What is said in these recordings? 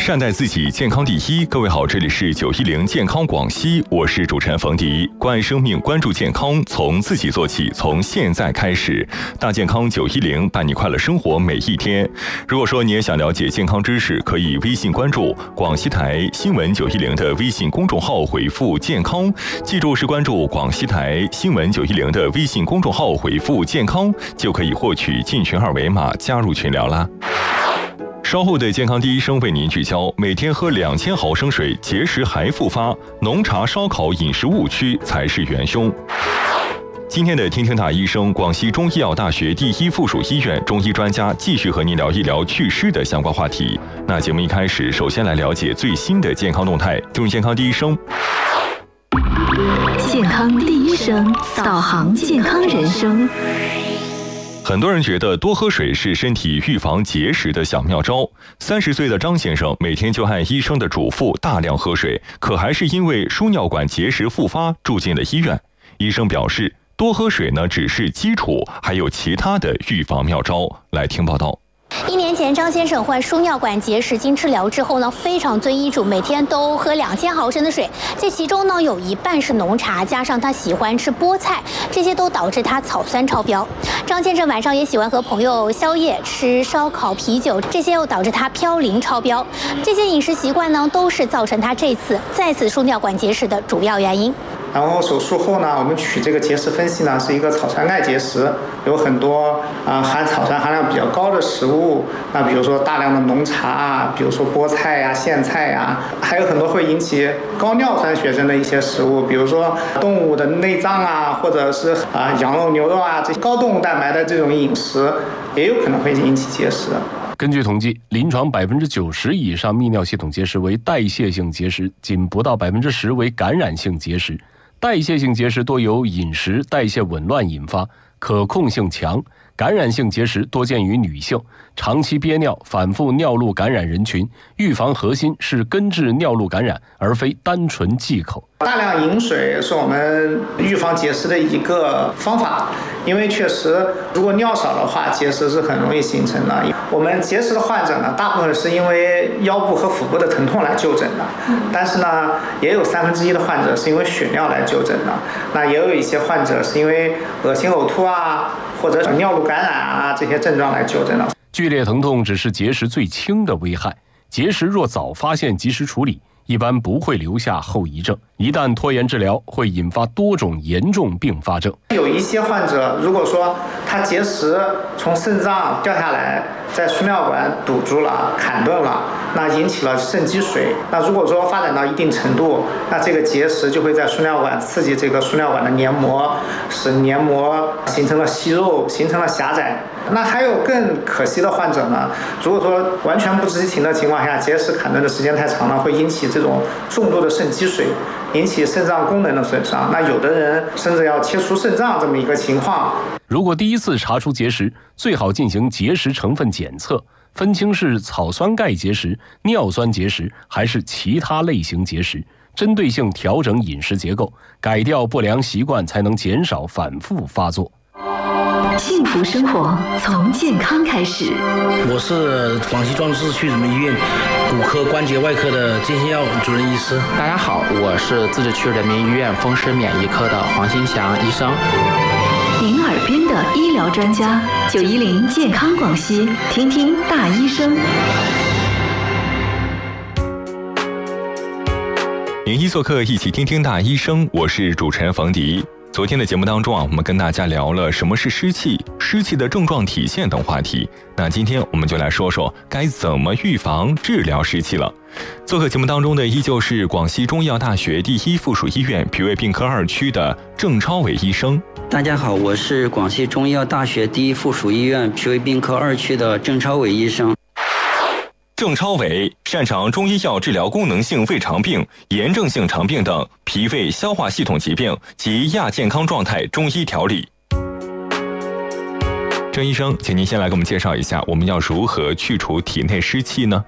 善待自己，健康第一。各位好，这里是910健康广西，我是主持人冯迪。关爱生命，关注健康，从自己做起，从现在开始。大健康910，伴你快乐生活每一天。如果说你也想了解健康知识，可以微信关注广西台新闻910的微信公众号，回复健康，记住是关注广西台新闻910的微信公众号，回复健康，就可以获取进群二维码，加入群聊啦。稍后的健康第一生为您聚焦：每天喝2000毫升水，节食还复发，浓茶烧烤饮食误区才是元凶。今天的听听大医生，广西中医药大学第一附属医院中医专家继续和您聊一聊祛湿的相关话题。那节目一开始，首先来了解最新的健康动态，进入健康第一生。 健康第一生，导航健康人生。 很多人觉得多喝水是身体预防结石的小妙招。30岁的张先生每天就按医生的嘱咐大量喝水，可还是因为输尿管结石复发住进了医院。医生表示，多喝水呢只是基础，还有其他的预防妙招。来听报道。 1年前，张先生患输尿管结石，经治疗之后呢，非常遵医嘱，每天都喝2000毫升的水。这其中呢，有一半是浓茶，加上他喜欢吃菠菜，这些都导致他草酸超标。张先生晚上也喜欢和朋友宵夜，吃烧烤、啤酒，这些又导致他嘌呤超标。这些饮食习惯呢，都是造成他这次再次输尿管结石的主要原因。 然后手术后呢，我们取这个结石分析呢，是一个草酸钙结石，有很多含草酸含量比较高的食物，那比如说大量的浓茶啊，比如说菠菜呀、苋菜呀，还有很多会引起高尿酸血症的一些食物，比如说动物的内脏啊，或者是羊肉、牛肉啊，这些高动物蛋白的这种饮食，也有可能会引起结石。 根据统计，临床90%以上泌尿系统结石为代谢性结石，仅不到10%为感染性结石。代谢性结石多由饮食代谢紊乱引发，可控性强；感染性结石多见于女性，长期憋尿、反复尿路感染人群，预防核心是根治尿路感染，而非单纯忌口。 大量饮水是我们预防结石的一个方法，因为确实如果尿少的话，结石是很容易形成的。我们结石的患者呢，大部分是因为腰部和腹部的疼痛来就诊的，但是呢，也有1/3的患者是因为血尿来就诊的。那也有一些患者是因为恶心呕吐啊，或者尿路感染啊这些症状来就诊的。 剧烈疼痛只是结石最轻的危害，结石若早发现及时处理，一般不会留下后遗症，一旦拖延治疗，会引发多种严重并发症。 有一些患者，如果说他结石从肾脏掉下来，在输尿管堵住了、砍断了，那引起了肾积水。那如果说发展到一定程度，那这个结石就会在输尿管刺激这个输尿管的黏膜，使黏膜形成了息肉，形成了狭窄。那还有更可惜的患者呢，如果说完全不知情的情况下，结石砍断的时间太长了，会引起这种重度的肾积水，引起肾脏功能的损伤。那有的人甚至要切除肾脏这么一个情况。 如果第一次查出结石，最好进行结石成分检测，分清是草酸钙结石、尿酸结石还是其他类型结石，针对性调整饮食结构，改掉不良习惯，才能减少反复发作。 幸福生活从健康开始。 我是广西壮志市区人民医院骨科关节外科的金星耀主任医师。 大家好，我是自治区人民医院风湿免疫科的黄新祥医生。 您耳边的医疗专家，910健康广西，听听大医生。 您一做客，一起听听大医生，我是主持人冯迪。昨天的节目当中我们跟大家聊了什么是湿气、湿气的症状体现等话题。那今天我们就来说说该怎么预防治疗湿气了。做客节目当中的依旧是广西中医药大学第一附属医院脾胃病科2区的郑超伟医生。 大家好，我是广西中医药大学第一附属医院脾胃病科2区的郑超伟医生。 郑超伟擅长中医药治疗功能性胃肠病、炎症性肠病等脾胃消化系统疾病及亚健康状态中医调理。郑医生，请您先来给我们介绍一下，我们要如何去除体内湿气呢？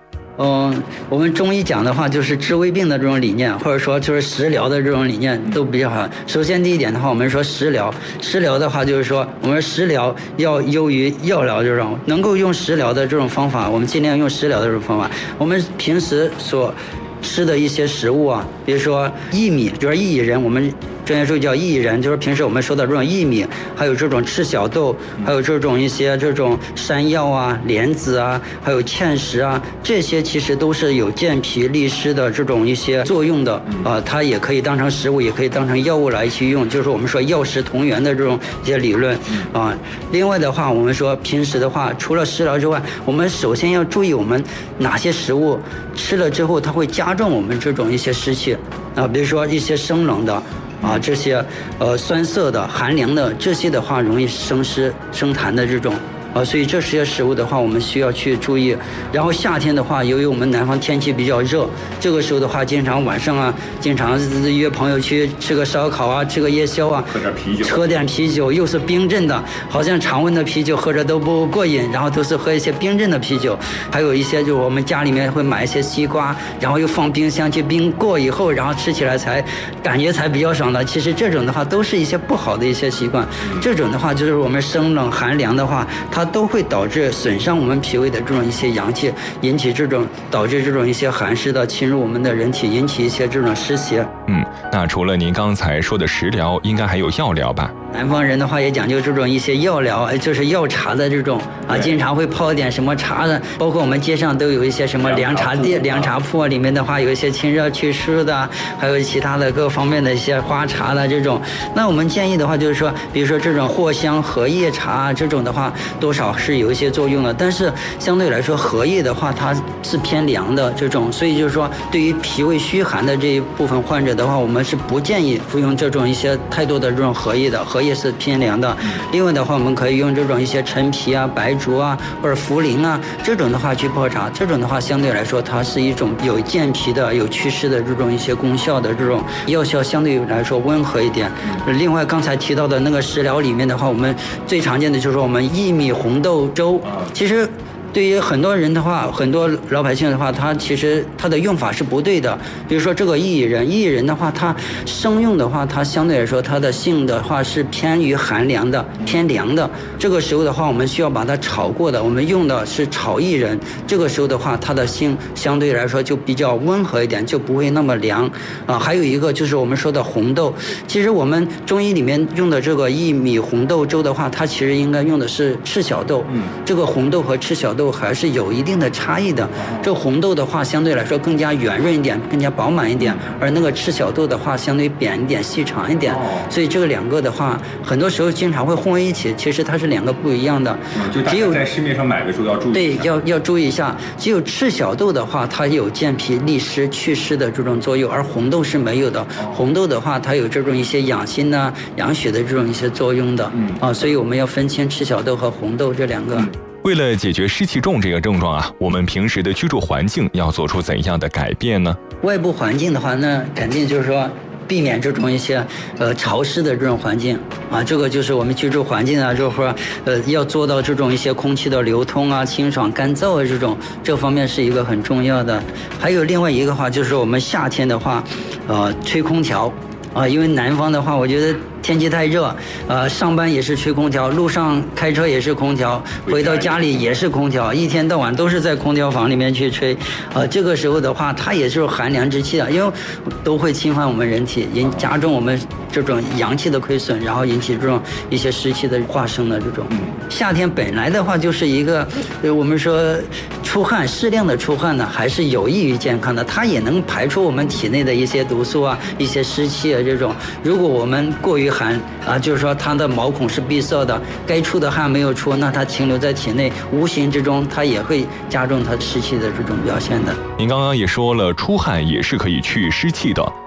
我们中医讲的话，就是治未病的这种理念，或者说就是食疗的这种理念都比较好。首先第一点的话，我们说食疗的话，就是说我们食疗要优于药疗这种，能够用食疗的这种方法，我们尽量用食疗的这种方法。我们平时所吃的一些食物啊，比如说薏米，就是薏仁，我们专业术语叫薏仁，就是平时我们说的这种薏米，还有这种赤小豆，还有这种一些这种山药啊、莲子啊，还有芡实啊，这些其实都是有健脾利湿的这种一些作用的它也可以当成食物，也可以当成药物来去用，就是我们说药食同源的这种一些理论另外的话，我们说平时的话，除了食疗之外，我们首先要注意我们哪些食物吃了之后它会加重我们这种一些湿气比如说一些生冷的这些酸涩的、寒凉的，这些的话容易生湿生痰的这种所以这些食物的话，我们需要去注意。然后夏天的话，由于我们南方天气比较热，这个时候的话，经常晚上经常约朋友去吃个烧烤吃个夜宵喝点啤酒，又是冰镇的，好像常温的啤酒喝着都不过瘾，然后都是喝一些冰镇的啤酒。还有一些就是我们家里面会买一些西瓜，然后又放冰箱去冰过以后，然后吃起来感觉才比较爽的。其实这种的话都是一些不好的一些习惯。这种的话就是我们生冷寒凉的话，它都会导致损伤我们脾胃的这种一些阳气，导致这种一些寒湿的侵入我们的人体，引起一些这种湿邪。 那除了您刚才说的食疗，应该还有药疗吧？ 南方人的话也讲究这种一些药疗，就是药茶的这种经常会泡一点什么茶的，包括我们街上都有一些什么凉茶店、凉茶铺里面的话有一些清热祛湿的，还有其他的各方面的一些花茶的这种。那我们建议的话就是说，比如说这种藿香荷叶茶这种的话，多少是有一些作用的，但是相对来说荷叶的话它是偏凉的这种，所以就是说对于脾胃虚寒的这一部分患者的话，我们是不建议服用这种一些太多的这种荷叶的，荷叶是偏凉的。另外的话，我们可以用这种一些陈皮白术或者茯苓这种的话去泡茶，这种的话相对来说它是一种有健脾的、有祛湿的这种一些功效的这种药效，相对来说温和一点。另外刚才提到的那个食疗里面的话，我们最常见的就是我们薏米红豆粥，其实对于很多人的话，很多老百姓的话，其实它的用法是不对的。比如说这个薏仁的话，它生用的话，它相对来说它的性的话是偏于寒凉的、偏凉的。这个时候的话，我们需要把它炒过的，我们用的是炒薏仁。这个时候的话，它的性相对来说就比较温和一点，就不会那么凉还有一个就是我们说的红豆，其实我们中医里面用的这个薏米红豆粥的话，它其实应该用的是赤小豆。这个红豆和赤小豆还是有一定的差异的。这红豆的话相对来说更加圆润一点，更加饱满一点，而那个赤小豆的话相对扁一点、细长一点。所以这个两个的话，很多时候经常会混为一起，其实它是两个不一样的。 就大家在市面上买的时候要注意。 对，要注意一下。只有赤小豆的话，它有健脾利湿、祛湿的这种作用，而红豆是没有的。红豆的话，它有这种一些养心养血的这种一些作用的。所以我们要分清赤小豆和红豆这两个。 为了解决湿气重这个症状我们平时的居住环境要做出怎样的改变呢？ 外部环境的话，那肯定就是说避免这种一些潮湿的这种环境这个就是我们居住环境就是说要做到这种一些空气的流通清爽干燥这方面是一个很重要的。还有另外一个话就是我们夏天的话吹空调因为南方的话我觉得天气太热上班也是吹空调，路上开车也是空调，回到家里也是空调，一天到晚都是在空调房里面去吹这个时候的话它也是寒凉之气因为都会侵犯我们人体，加重我们这种阳气的亏损，然后引起这种一些湿气的化生的这种。夏天本来的话就是一个我们说出汗，适量的出汗呢还是有益于健康的，它也能排出我们体内的一些毒素一些湿气这种。如果我们过于寒就是说它的毛孔是闭塞的，该出的汗没有出，那它停留在体内，无形之中它也会加重它湿气的这种表现的。 您刚刚也说了，出汗也是可以去湿气的，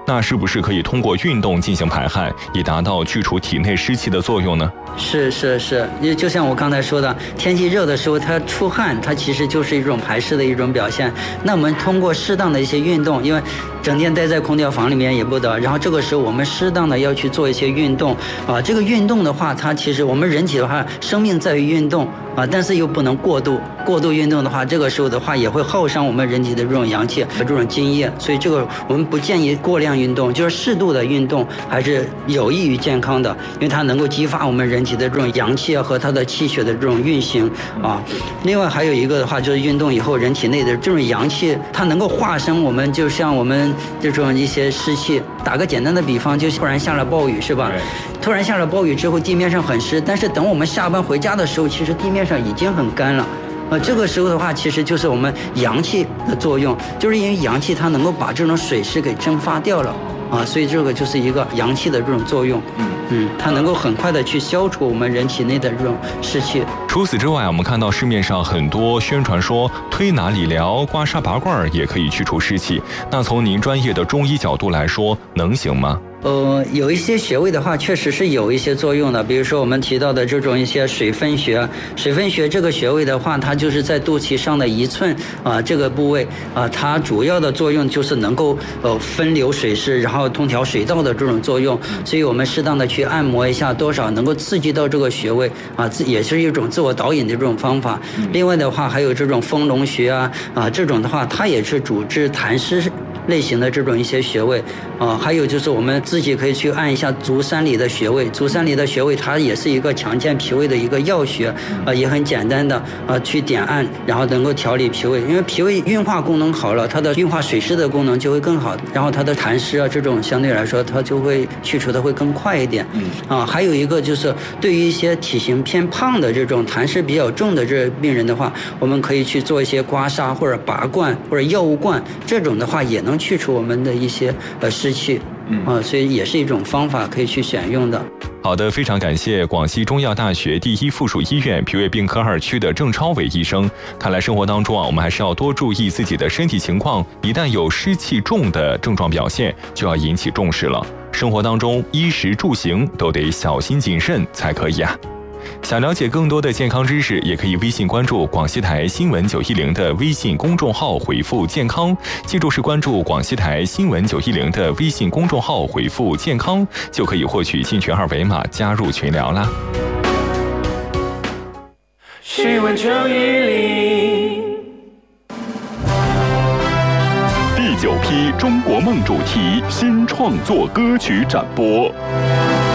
那是不是可以通过运动进行排汗，以达到去除体内湿气的作用呢？ 是，因为就像我刚才说的，天气热的时候，它出汗，它其实就是一种排湿的一种表现。那我们通过适当的一些运动，因为整天待在空调房里面也不得，然后这个时候我们适当的要去做一些运动啊。这个运动的话，它其实我们人体的话，生命在于运动啊，但是又不能过度运动的话，这个时候的话也会耗伤我们人体的这种阳气和这种津液，所以这个我们不建议过量运动，就是适度的运动还是有益于健康的，因为它能够激发我们人体的这种阳气啊和它的气血的这种运行啊。另外还有一个的话，就是运动以后人体内的这种阳气，它能够化生我们，就像我们这种一些湿气。打个简单的比方，就突然下了暴雨是吧？突然下了暴雨之后，地面上很湿，但是等我们下班回家的时候，其实地面上已经很干了。这个时候的话，其实就是我们阳气的作用，就是因为阳气它能够把这种水湿给蒸发掉了啊，所以这个就是一个阳气的这种作用。它能够很快的去消除我们人体内的这种湿气。 除此之外，我们看到市面上很多宣传说推拿理疗、刮痧拔罐也可以去除湿气。那从您专业的中医角度来说，能行吗？ 有一些穴位的话，确实是有一些作用的。比如说我们提到的这种一些水分穴，水分穴这个穴位的话，它就是在肚脐上的1寸这个部位它主要的作用就是能够分流水湿，然后通调水道的这种作用。所以我们适当的去按摩一下，多少能够刺激到这个穴位也是一种自我导引的这种方法。另外的话，还有这种丰隆穴这种的话，它也是主治痰湿类型的这种一些穴位还有就是我们自己可以去按一下足三里的穴位，足三里的穴位它也是一个强健脾胃的一个要穴也很简单的去点按，然后能够调理脾胃，因为脾胃运化功能好了，它的运化水湿的功能就会更好，然后它的痰湿这种相对来说它就会去除的会更快一点还有一个就是对于一些体型偏胖的这种痰湿比较重的这病人的话，我们可以去做一些刮痧或者拔罐或者药物罐，这种的话也能去除我们的一些湿气所以也是一种方法可以去选用的。 好的，非常感谢广西中药大学第一附属医院脾胃病科2区的郑超伟医生。看来生活当中我们还是要多注意自己的身体情况，一旦有湿气重的症状表现，就要引起重视了。生活当中衣食住行都得小心谨慎才可以想了解更多的健康知识，也可以微信关注广西台新闻910的微信公众号，回复健康，记住是关注广西台新闻910的微信公众号，回复健康，就可以获取进群2维码加入群聊啦。 新闻910 第9批中国梦主题新创作歌曲展播。